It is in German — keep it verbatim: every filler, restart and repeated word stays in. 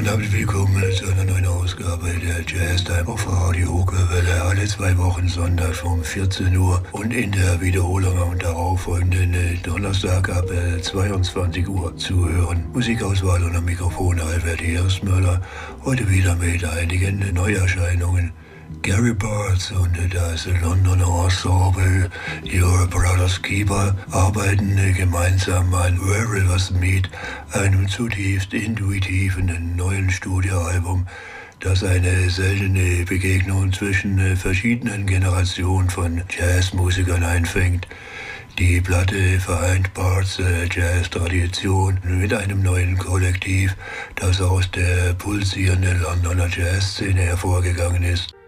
und damit willkommen zu einer neuen Ausgabe der Jazz Time auf Radio Hochwelle. Alle zwei Wochen Sonntag um vierzehn Uhr und in der Wiederholung am darauffolgenden Donnerstag ab zweiundzwanzig Uhr zu hören. Musikauswahl und am Mikrofon Albert Ersmöller. Heute wieder mit einigen Neuerscheinungen. Gary Bartz und das Londoner Ensemble Your Brother's Keeper arbeiten gemeinsam an Where Rivers Meet, einem zutiefst intuitiven neuen Studioalbum, das eine seltene Begegnung zwischen verschiedenen Generationen von Jazzmusikern einfängt. Die Platte vereint Bart's Jazz-Tradition mit einem neuen Kollektiv, das aus der pulsierenden Londoner Jazzszene hervorgegangen ist.